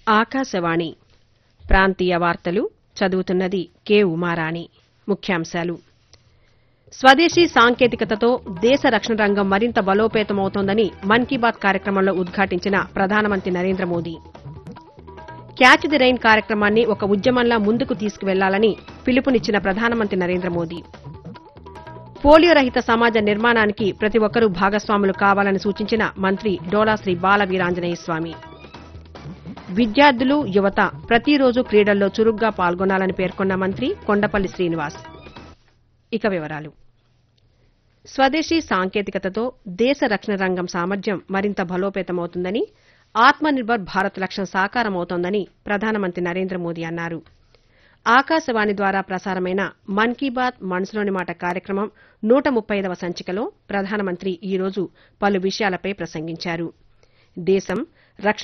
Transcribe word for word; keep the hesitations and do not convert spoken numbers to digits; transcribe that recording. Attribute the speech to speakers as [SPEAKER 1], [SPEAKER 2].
[SPEAKER 1] ఆకాశవాణి ప్రాంతీయ వార్తలు చదువుతున్నది కె ఉమారాణి. ముఖ్యాంశాలు స్వదేశీ సాంకేతికతతో దేశ రక్షణ రంగం మరింత బలోపేతమవుతోందని మన్ కీ బాత్ కార్యక్రమంలో ఉద్ఘాటించిన ప్రధానమంత్రి Narendra Modi. Catch the rain కార్యక్రమాన్ని ఒక ఉద్యమంలా ముందుకు తీసుకువెళ్లాలని పిలుపునిచ్చిన ప్రధానమంత్రి నరేంద్ర మోదీ. పోలియో రహిత సమాజ నిర్మాణానికి ప్రతి ఒక్కరూ భాగస్వాములు కావాలని సూచించిన మంత్రి డోలా శ్రీ బాల వీరాంజనేయస్వామి. విద్యార్థులు యువత ప్రతిరోజు క్రీడల్లో చురుగ్గా పాల్గొనాలని పేర్కొన్న మంత్రి కొండపల్లి శ్రీనివాస్. ఇక వివరాలు స్వదేశీ సాంకేతికతతో దేశ రక్షణ రంగం సామర్థ్యం మరింత బలోపేతమవుతుందని, ఆత్మ నిర్భర్ భారత్ లక్ష్యం సాకారమవుతోందని ప్రధానమంత్రి నరేంద్ర మోదీ అన్నారు. ఆకాశవాణి ద్వారా ప్రసారమైన మన్ కీ బాత్ మనసులోని మాట కార్యక్రమం నూట ముప్పై ఐదవ సంచికలో ప్రధానమంత్రి ఈ రోజు పలు విషయాలపై ప్రసంగించారు. దేశం రక్షణ